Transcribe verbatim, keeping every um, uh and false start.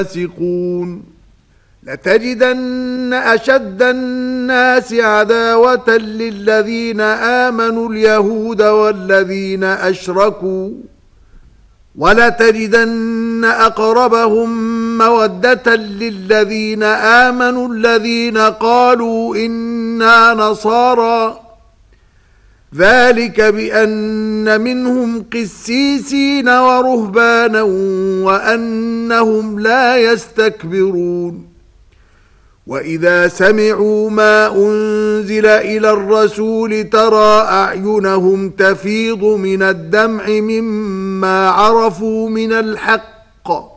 فاسقون لتجدن أشد الناس عداوة للذين آمنوا اليهود والذين أشركوا ولتجدن أقربهم مودة للذين آمنوا الذين قالوا إنا نصارى ذلك بأن منهم قسيسين ورهبانا وأنهم لا يستكبرون وإذا سمعوا ما أنزل إلى الرسول ترى أعينهم تفيض من الدمع مما عرفوا من الحق